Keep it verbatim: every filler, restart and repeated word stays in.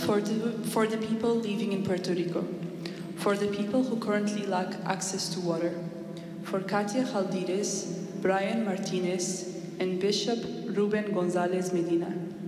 for the, for the people living in Puerto Rico, for the people who currently lack access to water, for Katia Jaldires, Brian Martinez, and Bishop Ruben Gonzalez Medina.